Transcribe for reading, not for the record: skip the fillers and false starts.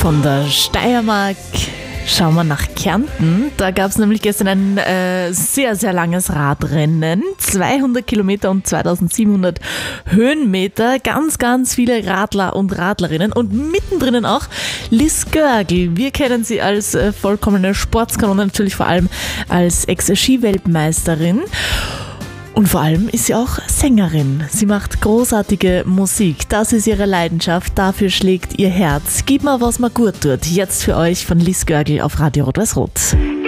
Von der Steiermark schauen wir nach Kärnten. Da gab es nämlich gestern ein sehr, sehr langes Radrennen. 200 Kilometer und 2700 Höhenmeter. Ganz, ganz viele Radler und Radlerinnen. Und mittendrin auch Liz Görgl. Wir kennen sie als vollkommene Sportskanone, natürlich vor allem als Ex-Skiweltmeisterin. Und vor allem ist sie auch Sängerin. Sie macht großartige Musik. Das ist ihre Leidenschaft. Dafür schlägt ihr Herz. Gib mal, was mir gut tut. Jetzt für euch von Liz Görgl auf Radio Rot-Weiß-Rot.